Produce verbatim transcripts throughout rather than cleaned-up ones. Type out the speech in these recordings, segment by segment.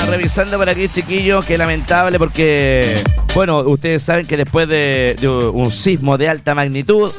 revisando por aquí, chiquillos, que lamentable porque, bueno, ustedes saben que después de, de un sismo de alta magnitud,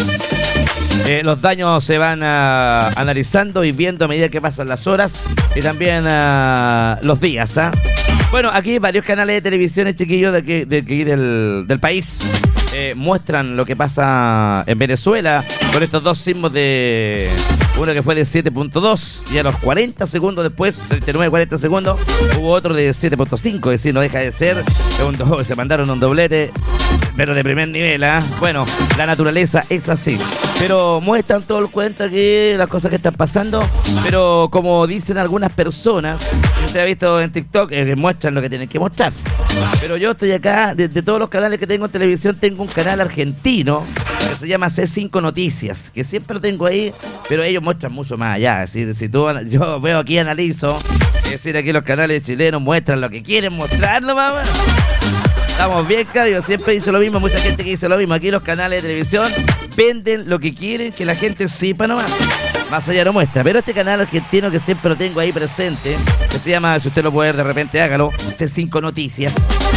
eh, los daños se van uh, analizando y viendo a medida que pasan las horas y también uh, los días, ¿ah? ¿eh? Bueno, aquí varios canales de televisión, chiquillos, de aquí, de aquí del, del país, eh, muestran lo que pasa en Venezuela con estos dos sismos de... Uno que fue de siete punto dos y a los cuarenta segundos después, treinta y nueve a cuarenta segundos, hubo otro de siete punto cinco, es decir, no deja de ser un do- se mandaron un doblete, pero de primer nivel, ¿eh? Bueno, la naturaleza es así. Pero muestran todo el cuento aquí, las cosas que están pasando, pero como dicen algunas personas, que usted ha visto en TikTok, eh, muestran lo que tienen que mostrar. Pero yo estoy acá, de, de todos los canales que tengo en televisión, tengo un canal argentino que se llama C cinco Noticias, que siempre lo tengo ahí, pero ellos muestran mucho más allá. Es decir, si tú, yo veo aquí, analizo, es decir, aquí los canales chilenos muestran lo que quieren mostrar, ¿no, mamá? Estamos bien, claro, yo siempre dice lo mismo, mucha gente que dice lo mismo. Aquí los canales de televisión venden lo que quieren que la gente sepa nomás. Más allá no muestra. Pero este canal argentino que siempre lo tengo ahí presente, que se llama, si usted lo puede ver de repente, hágalo, C cinco Noticias.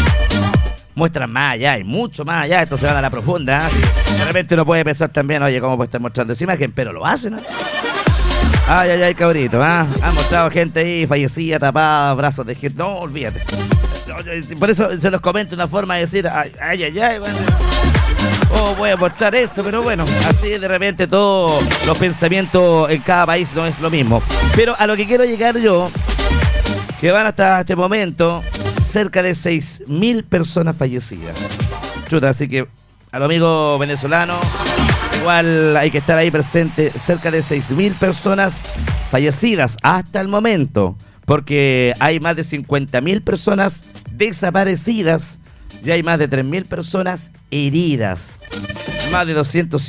Muestran más allá y mucho más allá. Esto se va a la profunda, ¿eh? De repente uno puede pensar también, oye, ¿cómo puede estar mostrando esa imagen? Pero lo hacen, ¿no? Ay, ay, ay, cabrito, ¿ah? ¿eh? Han mostrado gente ahí fallecida, tapada, brazos de gente. No, olvídate. Por eso se los comento una forma de decir, ay, ay, ay, ay, bueno. Oh, voy a mostrar eso, pero bueno, así de repente todos los pensamientos en cada país no es lo mismo. Pero a lo que quiero llegar yo, que van hasta este momento cerca de seis mil personas fallecidas. Chuta, así que a los amigos venezolanos, igual hay que estar ahí presente, cerca de seis mil personas fallecidas hasta el momento, porque hay más de cincuenta mil personas desaparecidas y hay más de tres mil personas heridas. Más de doscientos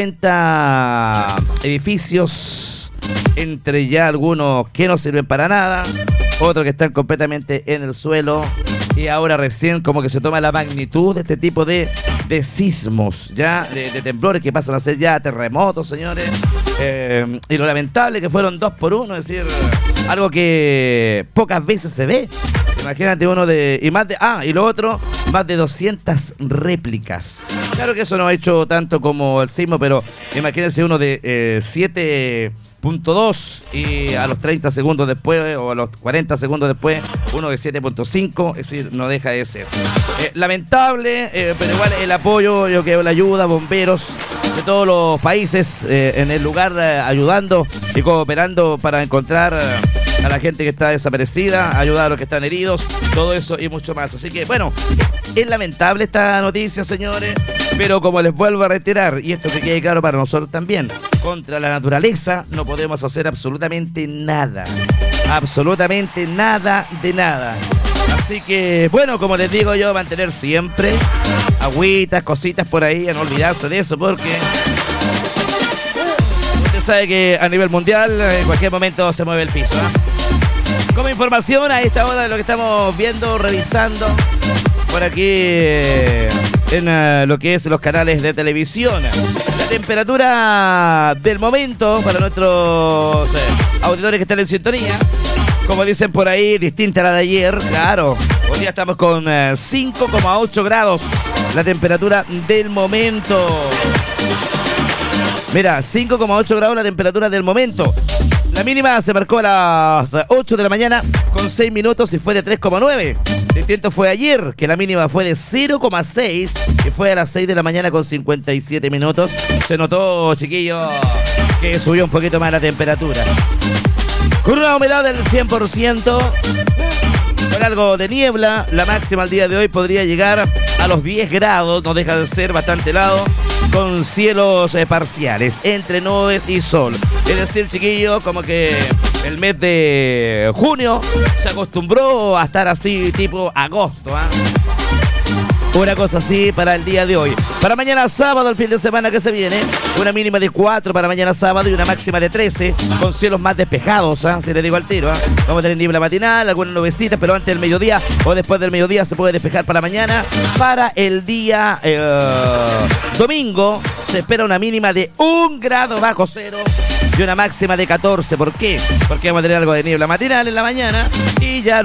cincuenta edificios, entre ya algunos que no sirven para nada, otros que están completamente en el suelo, y ahora recién como que se toma la magnitud de este tipo de, de sismos, ya, de, de temblores que pasan a ser ya terremotos, señores, eh, y lo lamentable que fueron dos por uno, es decir, algo que pocas veces se ve. Imagínate uno de... y más de ah, y lo otro, más de doscientas réplicas. Claro que eso no ha hecho tanto como el sismo, pero imagínense uno de eh, siete punto dos y a los treinta segundos después o a los cuarenta segundos después uno de siete punto cinco, es decir, no deja de ser eh, lamentable, eh, pero igual el apoyo, yo creo, la ayuda, bomberos de todos los países eh, en el lugar, eh, ayudando y cooperando para encontrar eh, a la gente que está desaparecida, ayudar a los que están heridos, todo eso y mucho más. Así que bueno, es lamentable esta noticia, señores, pero como les vuelvo a reiterar, y esto que quede claro para nosotros también, contra la naturaleza no podemos hacer absolutamente nada, absolutamente nada de nada. Así que, bueno, como les digo yo, mantener siempre agüitas, cositas por ahí, a no olvidarse de eso, porque usted sabe que a nivel mundial en cualquier momento se mueve el piso, ¿eh? Como información a esta hora de lo que estamos viendo, revisando por aquí eh, en uh, lo que es los canales de televisión. La temperatura del momento para nuestros eh, auditores que están en sintonía, como dicen por ahí, distinta a la de ayer, claro. Hoy día estamos con eh, cinco coma ocho grados, la temperatura del momento. Mira, cinco coma ocho grados la temperatura del momento. La mínima se marcó a las ocho de la mañana con seis minutos y fue de tres coma nueve. Distinto fue ayer, que la mínima fue de cero coma seis, que fue a las seis de la mañana con cincuenta y siete minutos. Se notó, chiquillos, que subió un poquito más la temperatura. Con una humedad del cien por ciento, con algo de niebla, la máxima al día de hoy podría llegar a los diez grados, no deja de ser bastante helado, con cielos eh, parciales, entre nubes y sol. Es decir, chiquillos, como que el mes de junio se acostumbró a estar así tipo agosto, ¿eh? Una cosa así para el día de hoy. Para mañana sábado, el fin de semana que se viene, una mínima de cuatro para mañana sábado y una máxima de trece, con cielos más despejados, ¿eh? Si le digo al tiro, ¿eh? Vamos a tener niebla matinal, algunas nubecitas, pero antes del mediodía o después del mediodía se puede despejar para mañana. Para el día eh, domingo se espera una mínima de un grado bajo cero y una máxima de catorce. ¿Por qué? Porque vamos a tener algo de niebla matinal en la mañana y ya